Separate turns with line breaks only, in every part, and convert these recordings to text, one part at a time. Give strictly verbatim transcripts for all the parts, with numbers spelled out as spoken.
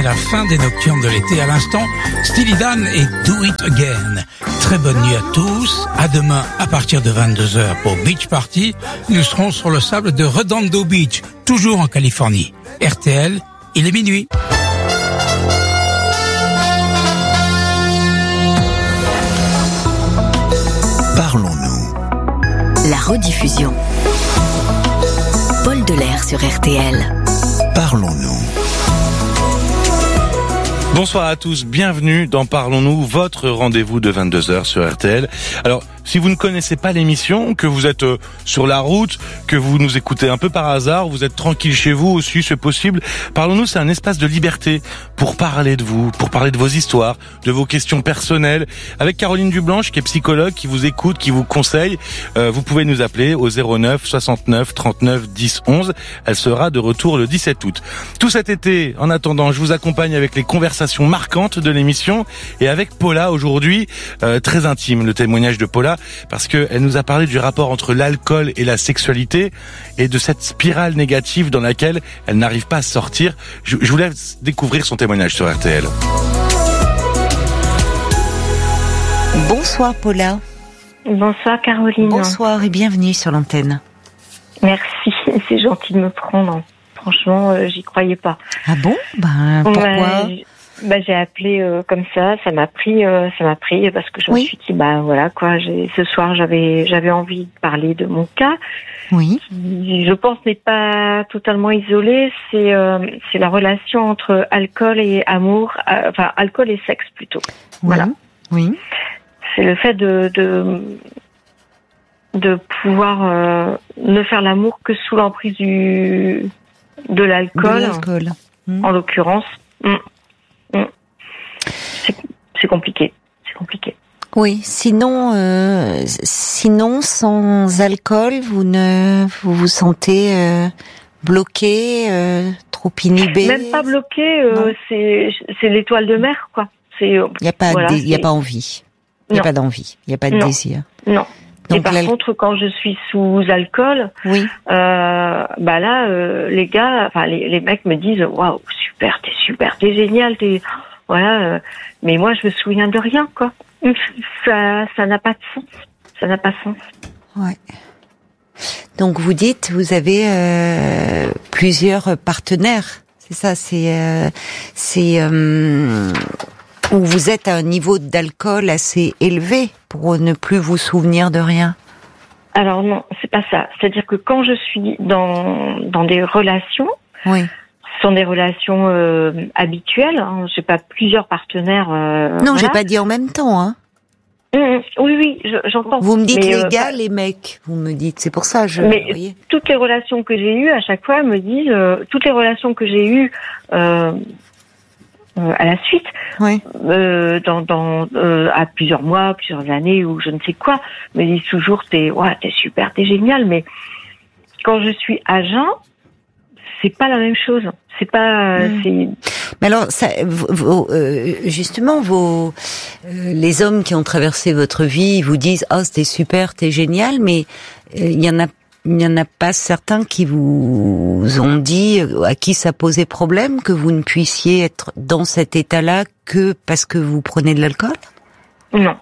la fin des nocturnes de l'été. À l'instant, Steely Dan et Do It Again. Très bonne nuit à tous. À demain à partir de vingt-deux heures pour Beach Party. Nous serons sur le sable de Redondo Beach, toujours en Californie. R T L, il est minuit.
Parlons-nous. La rediffusion. Paul Delair sur R T L.
Parlons-nous. Bonsoir à tous, bienvenue dans Parlons-nous, votre rendez-vous de vingt-deux heures sur R T L. Alors, si vous ne connaissez pas l'émission, que vous êtes euh, sur la route, que vous nous écoutez un peu par hasard, vous êtes tranquille chez vous aussi, c'est possible. Parlons-nous, c'est un espace de liberté pour parler de vous, pour parler de vos histoires, de vos questions personnelles. Avec Caroline Dublanche, qui est psychologue, qui vous écoute, qui vous conseille, euh, vous pouvez nous appeler au zéro neuf soixante-neuf trente-neuf dix onze. Elle sera de retour le dix-sept août. Tout cet été, en attendant, je vous accompagne avec les conversations marquantes de l'émission et avec Paula aujourd'hui, euh, très intime, le témoignage de Paula, parce qu'elle nous a parlé du rapport entre l'alcool et la sexualité et de cette spirale négative dans laquelle elle n'arrive pas à sortir. Je, je vous laisse découvrir son témoignage sur R T L.
Bonsoir Paula.
Bonsoir Caroline.
Bonsoir et bienvenue sur l'antenne.
Merci, c'est gentil de me prendre. Franchement, euh, j'y croyais pas.
Ah bon ? Ben pourquoi ?
Ouais, Bah j'ai appelé euh, comme ça, ça m'a pris, euh, ça m'a pris parce que je
oui.
me suis dit bah voilà quoi. J'ai, ce soir j'avais j'avais envie de parler de mon cas.
Oui.
Qui, je pense n'est pas totalement isolé. C'est euh, c'est la relation entre alcool et amour, euh, enfin alcool et sexe plutôt.
Oui.
Voilà.
Oui.
C'est le fait de de de pouvoir euh, ne faire l'amour que sous l'emprise du de l'alcool.
De l'alcool.
En l'occurrence. Mm. C'est, c'est compliqué, c'est compliqué.
Oui, sinon, euh, sinon sans alcool, vous ne, vous vous sentez euh, bloqué, euh, trop inhibé.
Même pas bloqué, euh, c'est, c'est l'étoile de mer, quoi. C'est. Il
y a pas,
voilà,
il y a pas envie. Il y a pas d'envie. Il y a pas de
non.
désir.
Non.
Donc
et par
la...
contre, quand je suis sous alcool,
oui.
euh, bah là, euh, les gars, enfin les, les mecs me disent, waouh, super, t'es super, t'es génial, t'es. Voilà, euh, mais moi je me souviens de rien, quoi. Ça, ça n'a pas de sens. Ça n'a pas de sens.
Ouais. Donc vous dites, vous avez euh, plusieurs partenaires, c'est ça, c'est, euh, c'est euh, où vous êtes à un niveau d'alcool assez élevé pour ne plus vous souvenir de rien.
Alors non, c'est pas ça. C'est-à-dire que quand je suis dans dans des relations.
Oui.
Ce sont des relations euh, habituelles. Hein. J'ai pas plusieurs partenaires. Euh,
non,
voilà.
j'ai pas dit en même temps. Hein.
Mmh, oui, oui, je, j'entends.
Vous me dites
mais,
les
euh,
gars, les mecs. Vous me dites, c'est pour ça. Je.
Mais
voyez.
Toutes les relations que j'ai eues, à chaque fois, me disent euh, toutes les relations que j'ai eues euh, euh, à la suite,
oui.
euh, dans, dans euh, à plusieurs mois, plusieurs années ou je ne sais quoi, me disent toujours t'es, ouais, t'es super, t'es génial. Mais quand je suis à jeun, c'est pas la même chose. C'est pas.
Mmh.
C'est...
Mais alors, ça, vos, euh, justement, vos euh, les hommes qui ont traversé votre vie, ils vous disent ah oh, c'était super, t'es génial, mais il euh, y en a, il y en a pas certains qui vous ont dit à qui ça posait problème que vous ne puissiez être dans cet état-là que parce que vous prenez de l'alcool.
Non.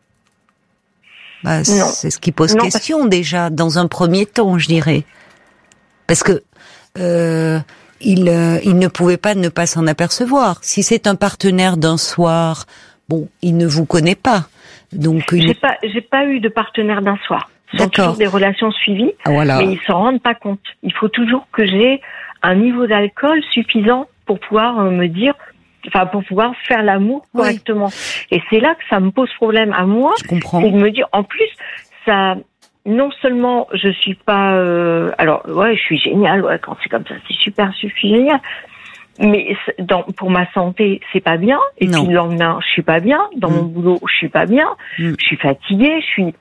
Bah,
non.
C'est ce qui pose
non,
question
parce...
déjà dans un premier temps, je dirais, parce que. Euh, Il, euh, il ne pouvait pas ne pas s'en apercevoir. Si c'est un partenaire d'un soir, bon, il ne vous connaît pas. Donc, une...
j'ai pas, j'ai pas eu de partenaire d'un soir. Ce sont toujours des relations suivies,
ah, voilà.
mais ils s'en rendent pas compte. Il faut toujours que j'ai un niveau d'alcool suffisant pour pouvoir euh, me dire, enfin, pour pouvoir faire l'amour
oui.
correctement. Et c'est là que ça me pose problème à moi.
Je comprends.
C'est de me dire, en plus, ça. Non seulement je suis pas, euh, alors ouais, je suis géniale, ouais, quand c'est comme ça, c'est super, je suis géniale. Mais dans, pour ma santé, c'est pas bien. Et
non.
puis le lendemain, je suis pas bien. Dans mm. mon boulot, je suis pas bien. Mm. Je suis fatiguée. Je suis,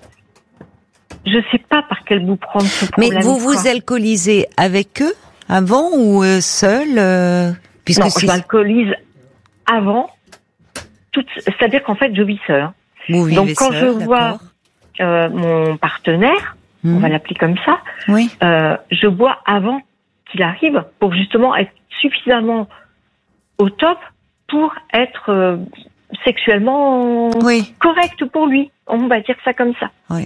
je sais pas par quel bout prendre ce problème.
Mais vous
quoi.
vous alcoolisez avec eux avant ou euh, seul euh,
puisque Non, c'est... je m'alcoolise avant. Toute, c'est-à-dire qu'en fait, je vis seule.
Vous vivez
Donc quand
seul,
je
d'accord.
vois Euh, mon partenaire, mmh. on va l'appeler comme ça,
oui.
euh, je bois avant qu'il arrive pour justement être suffisamment au top pour être euh, sexuellement
Oui.
correct pour lui. On va dire ça comme ça.
Oui.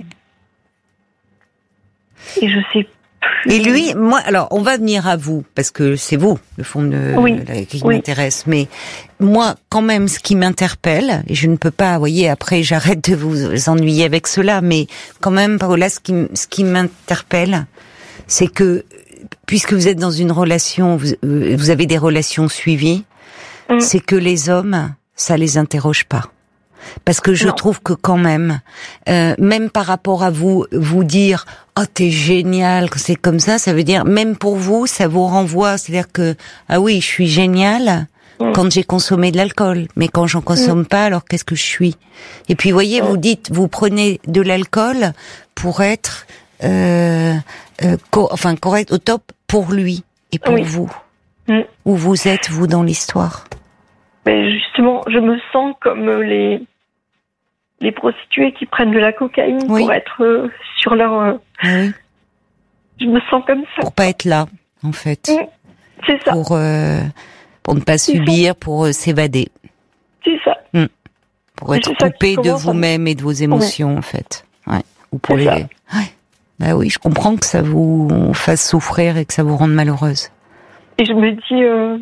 Et je sais plus.
Et lui, moi, alors, on va venir à vous, parce que c'est vous, le fond de,
Oui.
la, qui
Oui.
m'intéresse. Mais moi, quand même, ce qui m'interpelle, et je ne peux pas, vous voyez, après, j'arrête de vous ennuyer avec cela, mais quand même, Paola, ce qui, m- ce qui m'interpelle, c'est que, puisque vous êtes dans une relation, vous, euh, vous avez des relations suivies,
Mm.
c'est que les hommes, ça les interroge pas. Parce que je
Non.
trouve que quand même, euh, même par rapport à vous, vous dire « Oh, t'es génial, que c'est comme ça », ça veut dire, même pour vous, ça vous renvoie, c'est-à-dire que « Ah oui, je suis génial
Mm.
quand j'ai consommé de l'alcool, mais quand j'en consomme pas, alors qu'est-ce que je suis ?» Et puis, voyez,
Mm.
vous dites, vous prenez de l'alcool pour être, euh, euh, co- enfin, correct, au top pour lui et pour
Oui.
vous.
Mm.
Où vous êtes, vous, dans l'histoire.
Mais justement, je me sens comme euh, les les prostituées qui prennent de la cocaïne
Oui.
pour être euh, sur leur. euh,
Ah oui.
je me sens comme ça.
Pour pas être là, en fait.
Mm. C'est ça.
Pour, euh, pour ne pas
C'est
subir, pour euh, s'évader.
C'est ça.
Pour
Et
être
c'est ça qui
coupé de
commence à me-
vous-même et de vos émotions, en fait. Ouais. Ou pour
C'est
les.
ça.
Ouais. Bah oui, je comprends que ça vous fasse souffrir et que ça vous rende malheureuse.
Et je me dis euh,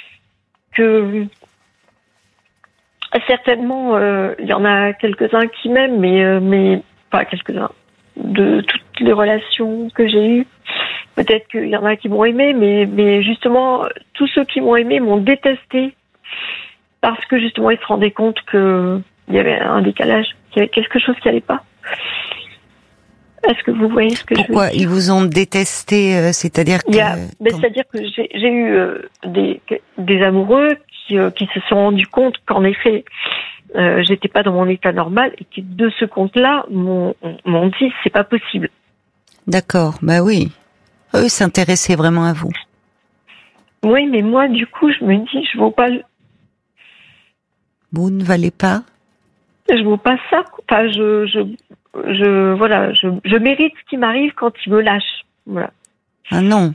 que certainement, euh, il y en a quelques-uns qui m'aiment, mais, euh, mais pas quelques-uns. De toutes les relations que j'ai eues, peut-être qu'il y en a qui m'ont aimé, mais, mais justement, tous ceux qui m'ont aimé m'ont détesté parce que justement, ils se rendaient compte qu'il y avait un décalage, qu'il y avait quelque chose qui n'allait pas. Est-ce que vous voyez ce que
Pourquoi
je veux dire?
ils vous ont détesté, euh, c'est-à-dire que...
Il y a, ben,
quand-
c'est-à-dire que j'ai, j'ai eu euh, des, des amoureux qui, euh, qui se sont rendus compte qu'en effet, euh, j'étais pas dans mon état normal et qui, de ce compte-là, m'ont, m'ont dit c'est pas possible.
D'accord, bah oui. Eux s'intéressaient vraiment à vous.
Oui, mais moi, du coup, je me dis, je vaux pas, le-
Vous ne valez pas?
je vaux pas ça. Enfin, je, je, je, voilà, je, je mérite ce qui m'arrive quand ils me lâchent. Voilà.
Ah non.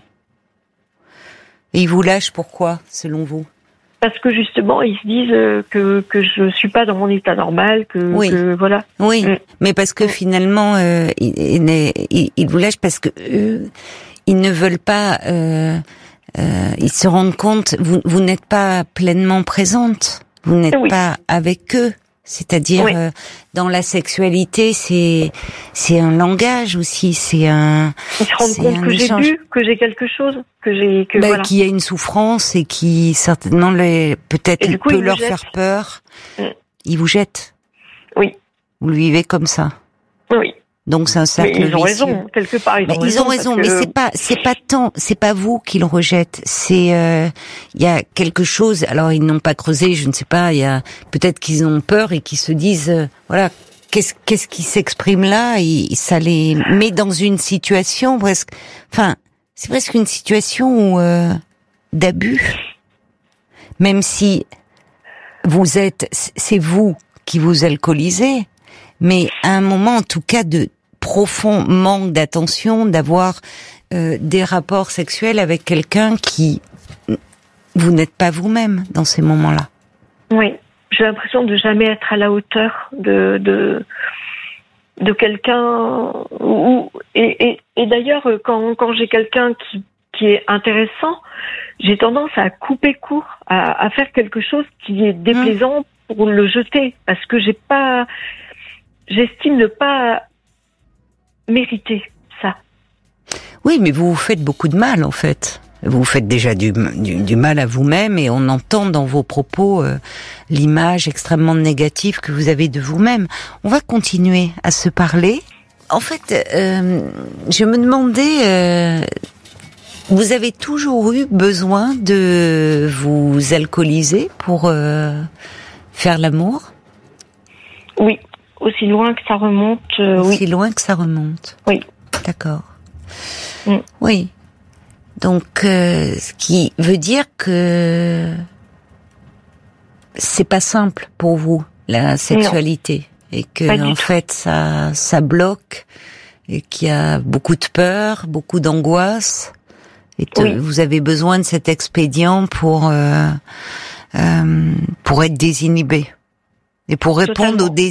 Et ils vous lâchent pourquoi, selon vous?
Parce que justement, ils se disent euh, que que je suis pas dans mon état normal, que,
Oui.
que voilà.
Oui,
Mm.
mais parce que finalement, euh, ils, ils, ils- ils vous lâchent parce que eux, ils ne veulent pas. Euh, euh, ils se rendent compte, vous, vous n'êtes pas pleinement présente, vous n'êtes
Oui.
pas avec eux. C'est-à-dire,
Oui.
euh, dans la sexualité, c'est c'est un langage aussi, c'est un
Ils se rendent
c'est
compte
un
que j'ai
échange.
bu, que j'ai quelque chose, que j'ai que
bah,
voilà.
qui a une souffrance et qui certainement les peut-être
Et du coup,
peut
ils me
leur
jettent.
faire peur.
Mm.
Ils vous jettent.
Oui.
Vous le vivez comme ça.
Oui.
Donc c'est un
Mais
cercle
ils ont
vicieux.
raison, quelque part ils
Mais
ont
ils
raison.
ont raison,
parce
mais
que-
c'est pas c'est pas tant, c'est pas vous qui le rejettent. C'est euh, il y a quelque chose. Alors ils n'ont pas creusé, je ne sais pas. Il y a peut-être qu'ils ont peur et qu'ils se disent euh, voilà qu'est-ce qu'est-ce qui s'exprime là et ça les met dans une situation presque. Enfin c'est presque une situation où, euh, d'abus. Même si vous êtes, c'est vous qui vous alcoolisez, mais à un moment en tout cas de profond manque d'attention, d'avoir euh, des rapports sexuels avec quelqu'un qui vous n'êtes pas vous-même dans ces moments-là.
Oui, j'ai l'impression de jamais être à la hauteur de de de quelqu'un. Ou et, et et d'ailleurs quand quand j'ai quelqu'un qui qui est intéressant, j'ai tendance à couper court, à, à faire quelque chose qui est déplaisant pour le jeter, parce que j'ai pas, j'estime ne pas mériter ça.
Oui, mais vous vous faites beaucoup de mal en fait. Vous vous faites déjà du, du, du mal à vous-même et on entend dans vos propos euh, l'image extrêmement négative que vous avez de vous-même. On va continuer à se parler. En fait, euh, je me demandais, euh, vous avez toujours eu besoin de vous alcooliser pour euh, faire l'amour ?
Oui, aussi loin que ça remonte, euh,
Aussi
oui.
loin que ça remonte.
Oui.
D'accord.
Mm.
Oui. Donc, euh, ce qui veut dire que c'est pas simple pour vous la sexualité et que
Pas du
en
tout.
fait ça ça bloque et qu'il y a beaucoup de peur, beaucoup d'angoisse et que
Oui.
vous avez besoin de cet expédient pour euh, euh, pour être désinhibé et pour répondre
Totalement.
aux